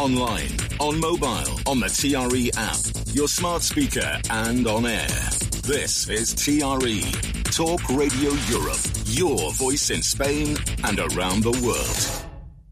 online, on mobile, on the TRE app, your smart speaker and on air. This is TRE, Talk Radio Europe, your voice in Spain and around the world.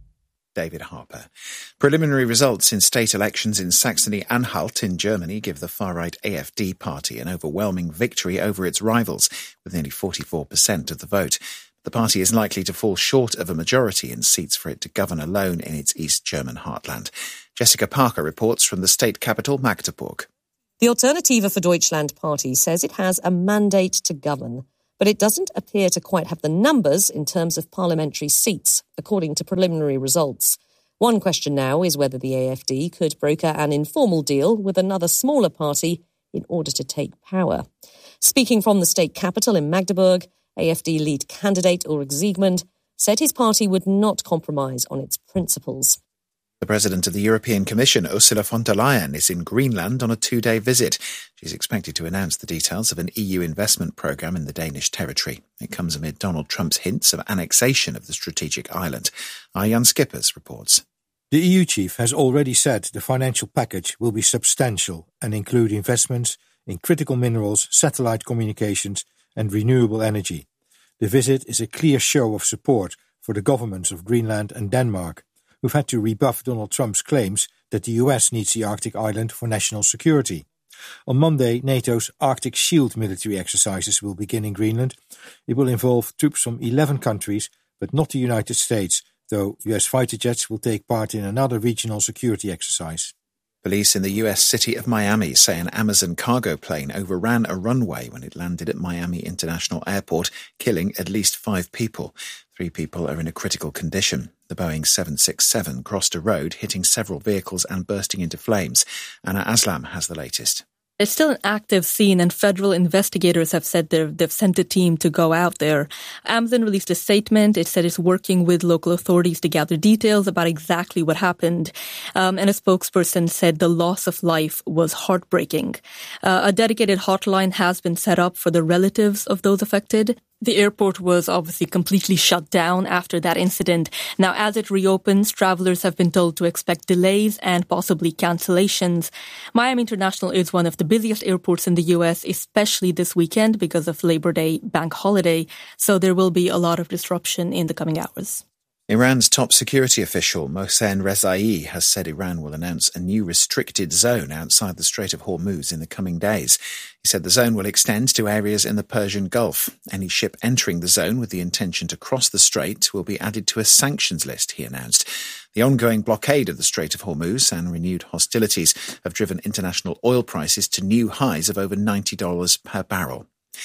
David Harper. Preliminary results in state elections in Saxony-Anhalt in Germany give the far-right AfD party an overwhelming victory over its rivals, with nearly 44% of the vote. The party is likely to fall short of a majority in seats for it to govern alone in its East German heartland. Jessica Parker reports from the state capital, Magdeburg. The Alternative für Deutschland party says it has a mandate to govern, but it doesn't appear to quite have the numbers in terms of parliamentary seats, according to preliminary results. One question now is whether the AfD could broker an informal deal with another smaller party in order to take power. Speaking from the state capital in Magdeburg, AfD lead candidate Ulrich Siegmund said his party would not compromise on its principles. The President of the European Commission, Ursula von der Leyen, is in Greenland on a 2-day visit. She's expected to announce the details of an EU investment programme in the Danish territory. It comes amid Donald Trump's hints of annexation of the strategic island. Arjan Skippers reports. The EU chief has already said the financial package will be substantial and include investments in critical minerals, satellite communications and renewable energy. The visit is a clear show of support for the governments of Greenland and Denmark, who've had to rebuff Donald Trump's claims that the US needs the Arctic island for national security. On Monday, NATO's Arctic Shield military exercises will begin in Greenland. It will involve troops from 11 countries, but not the United States, though US fighter jets will take part in another regional security exercise. Police in the US city of Miami say an Amazon cargo plane overran a runway when it landed at Miami International Airport, killing at least 5 people. 3 people are in a critical condition. The Boeing 767 crossed a road, hitting several vehicles and bursting into flames. Anna Aslam has the latest. It's still an active scene, and federal investigators have said they've sent a team to go out there. Amazon released a statement. It said it's working with local authorities to gather details about exactly what happened. And a spokesperson said the loss of life was heartbreaking. A dedicated hotline has been set up for the relatives of those affected. The airport was obviously completely shut down after that incident. Now, as it reopens, travelers have been told to expect delays and possibly cancellations. Miami International is one of the busiest airports in the U.S., especially this weekend because of Labor Day bank holiday. So there will be a lot of disruption in the coming hours. Iran's top security official, Mohsen Rezai, has said Iran will announce a new restricted zone outside the Strait of Hormuz in the coming days. He said the zone will extend to areas in the Persian Gulf. Any ship entering the zone with the intention to cross the strait will be added to a sanctions list, he announced. The ongoing blockade of the Strait of Hormuz and renewed hostilities have driven international oil prices to new highs of over $90 per barrel.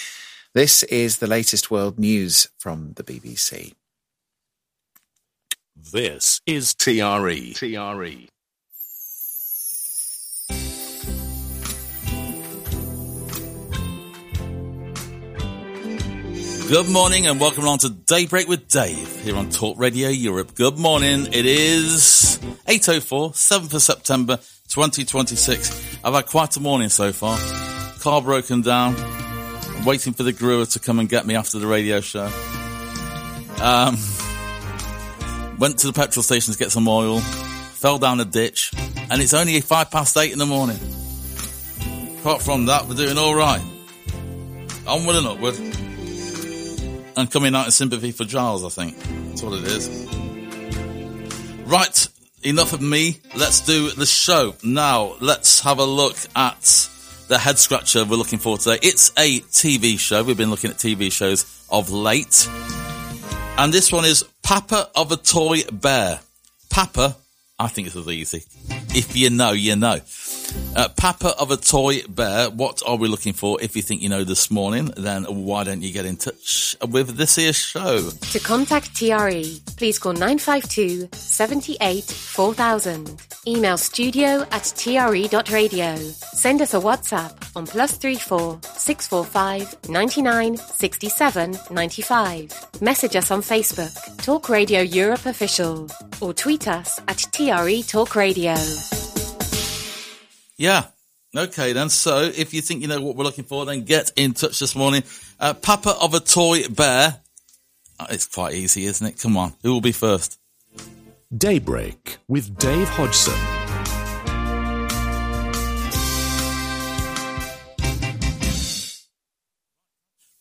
This is the latest world news from the BBC. This is TRE. TRE. Good morning and welcome along to Daybreak with Dave here on Talk Radio Europe. Good morning. It is 8:04, 7th of September 2026. I've had quite a morning so far. Car broken down. I'm waiting for the grower to come and get me after the radio show. Went to the petrol station to get some oil, fell down a ditch, and it's only 8:05 in the morning. Apart from that, we're doing all right. Onward and upward. And coming out in sympathy for Giles, I think. That's what it is. Right, enough of me. Let's do the show. Now, let's have a look at the head scratcher we're looking for today. It's a TV show. We've been looking at TV shows of late. And this one is Papa of a Toy Bear. Papa, I think this is easy. If you know, you know. Papa of a Toy Bear, what are we looking for? If you think you know this morning, then why don't you get in touch with this here show? To contact TRE, please call 952 78 4000. Email studio@tre.radio. Send us a WhatsApp on +34 645 99 67 95. Message us on Facebook, Talk Radio Europe Official, or tweet us at TRE Talk Radio. Yeah. Okay then. So if you think you know what we're looking for, then get in touch this morning. Papa of a Toy Bear. It's quite easy, isn't it? Come on. Who will be first? Daybreak with Dave Hodgson.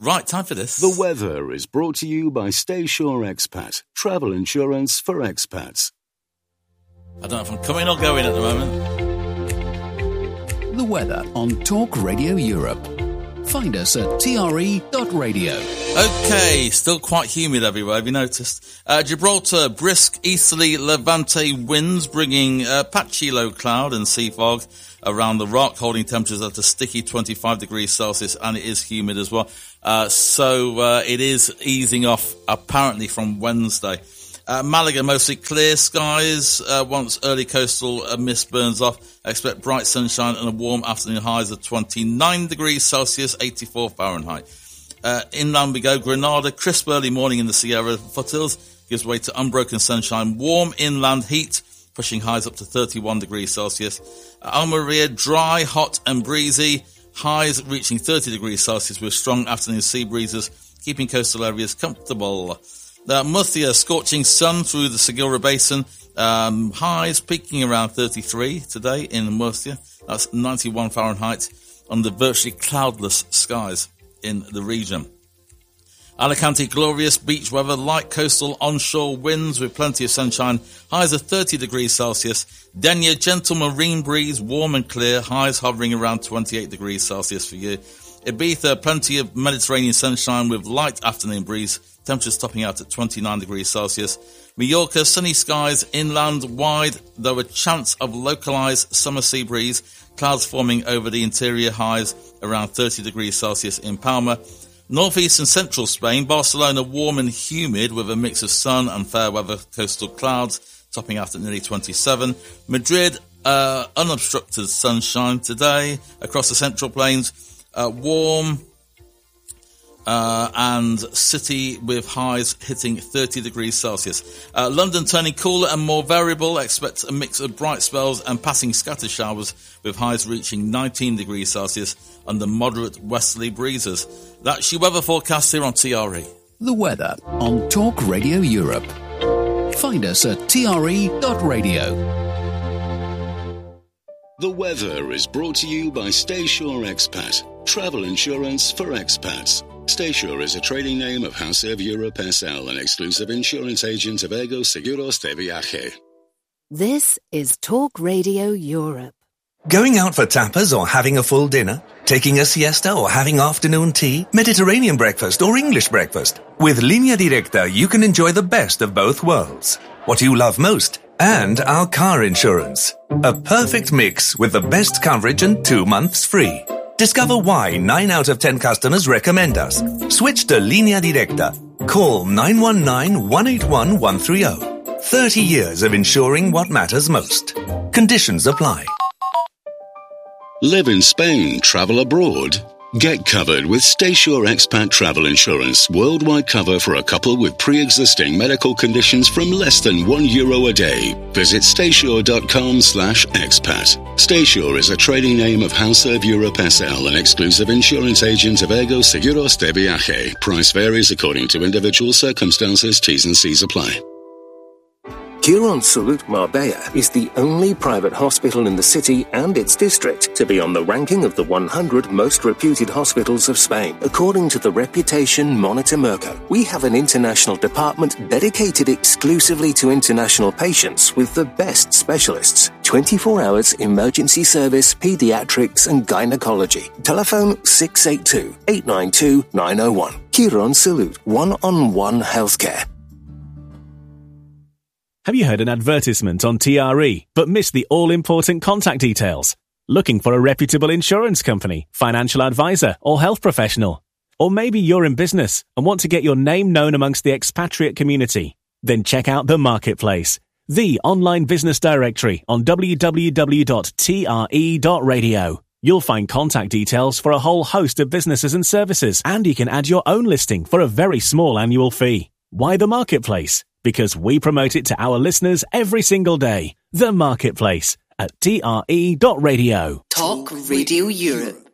Right, time for this. The weather is brought to you by Stayshore Expat, travel insurance for expats. I don't know if I'm coming or going at the moment. The weather on Talk Radio Europe. Find us at tre.radio. Okay, still quite humid everywhere, have you noticed? Gibraltar, brisk easterly levante winds bringing patchy low cloud and sea fog around the rock, holding temperatures at a sticky 25 degrees Celsius, and it is humid as well. So it is easing off apparently from Wednesday. Malaga, mostly clear skies. Once early coastal mist burns off, expect bright sunshine and a warm afternoon, highs of 29 degrees Celsius, 84 Fahrenheit. Inland we go. Granada, crisp early morning in the Sierra foothills, gives way to unbroken sunshine. Warm inland heat, pushing highs up to 31 degrees Celsius. Almeria, dry, hot and breezy, highs reaching 30 degrees Celsius with strong afternoon sea breezes, keeping coastal areas comfortable. Murcia, scorching sun through the Segura Basin, highs peaking around 33 today in Murcia. That's 91 Fahrenheit under virtually cloudless skies in the region. Alicante, glorious beach weather, light coastal onshore winds with plenty of sunshine, highs of 30 degrees Celsius. Denia, gentle marine breeze, warm and clear, highs hovering around 28 degrees Celsius for you. Ibiza, plenty of Mediterranean sunshine with light afternoon breeze, temperatures topping out at 29 degrees Celsius. Mallorca, sunny skies, inland wide, though a chance of localised summer sea breeze, clouds forming over the interior, highs around 30 degrees Celsius in Palma. Northeast and central Spain, Barcelona warm and humid with a mix of sun and fair weather coastal clouds, topping out at nearly 27. Madrid, unobstructed sunshine today across the central plains, warm and city with highs hitting 30 degrees Celsius. London turning cooler and more variable, expect a mix of bright spells and passing scattered showers with highs reaching 19 degrees Celsius under moderate westerly breezes. That's your weather forecast here on TRE. The weather on Talk Radio Europe. Find us at tre.radio. The weather is brought to you by Stayshore Expat, travel insurance for expats. Stayshore is a trading name of Hauser Europe SL, an exclusive insurance agent of Ego Seguros de Viaje. This is Talk Radio Europe. Going out for tapas or having a full dinner? Taking a siesta or having afternoon tea? Mediterranean breakfast or English breakfast? With Línea Directa, you can enjoy the best of both worlds. What you love most and our car insurance. A perfect mix with the best coverage and 2 months free. Discover why 9 out of 10 customers recommend us. Switch to Línea Directa. Call 919-181-130. 30 years of insuring what matters most. Conditions apply. Live in Spain, travel abroad. Get covered with Stayshore Expat Travel Insurance. Worldwide cover for a couple with pre-existing medical conditions from less than €1 a day. Visit stayshore.com/expat. Stayshore is a trading name of Hauser Europe SL, an exclusive insurance agent of Ego Seguros de Viaje. Price varies according to individual circumstances. T's and C's apply. Quirónsalud Marbella is the only private hospital in the city and its district to be on the ranking of the 100 most reputed hospitals of Spain, according to the Reputation Monitor Merco. We have an international department dedicated exclusively to international patients with the best specialists. 24 hours emergency service, pediatrics and gynecology. Telephone 682-892-901. Quirónsalud, one-on-one healthcare. Have you heard an advertisement on TRE but missed the all-important contact details? Looking for a reputable insurance company, financial advisor or health professional? Or maybe you're in business and want to get your name known amongst the expatriate community? Then check out The Marketplace, the online business directory on www.tre.radio. You'll find contact details for a whole host of businesses and services, and you can add your own listing for a very small annual fee. Why The Marketplace? Because we promote it to our listeners every single day. The Marketplace at tre.radio. Talk Radio Europe.